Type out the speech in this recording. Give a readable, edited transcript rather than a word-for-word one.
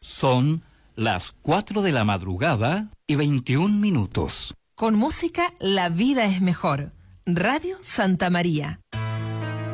Son las 4 de la madrugada y 21 minutos. Con música, la vida es mejor. Radio Santa María.